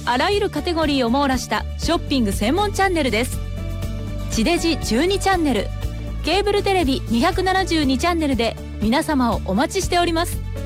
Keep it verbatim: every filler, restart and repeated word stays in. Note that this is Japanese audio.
あらゆるカテゴリーを網羅したショッピング専門チャンネルです。地デジじゅうにチャンネル、ケーブルテレビにひゃくななじゅうにチャンネルで皆様をお待ちしております。